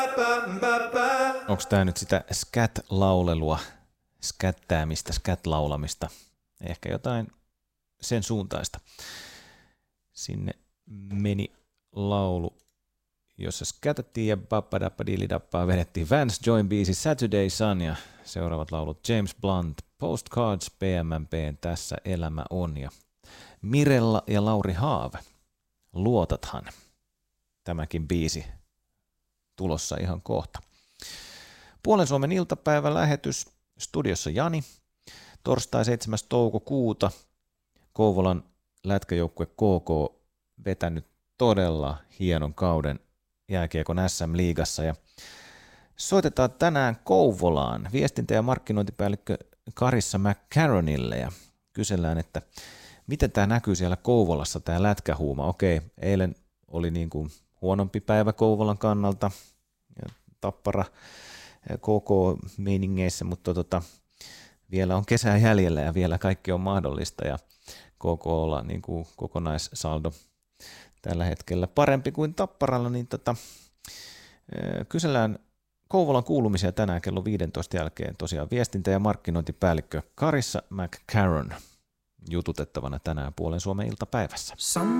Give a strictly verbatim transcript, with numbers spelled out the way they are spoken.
Onko tämä nyt sitä scat-laulelua, skättäämistä, scat-laulamista? Ehkä jotain sen suuntaista. Sinne meni laulu, jossa skätettiin ja babpadappadilidappaa vedettiin Vance Join biisi Saturday Sun ja seuraavat laulut James Blunt, Postcards, P M M P:n Tässä elämä on ja Mirella ja Lauri Haave, Luotathan. Tämäkin biisi tulossa ihan kohta. Puolen Suomen iltapäivän lähetys, studiossa Jani, torstai seitsemäs toukokuuta, Kouvolan lätkäjoukkue K K vetänyt todella hienon kauden jääkiekon S M-liigassa ja soitetaan tänään Kouvolaan viestintä- ja markkinointipäällikkö Karissa McCarronille ja kysellään, että miten tämä näkyy siellä Kouvolassa, tämä lätkähuuma. Okei, eilen oli niin kuin huonompi päivä Kouvolan kannalta, Tappara K K-meiningeissä, mutta tota, vielä on kesää jäljellä ja vielä kaikki on mahdollista ja K K:lla niin kuin kokonaissaldo tällä hetkellä parempi kuin Tapparalla, niin tota, kysellään Kouvolan kuulumisia tänään kello viisitoista jälkeen tosiaan viestintä- ja markkinointipäällikkö Karissa McCarron jututettavana tänään Puolen Suomen iltapäivässä.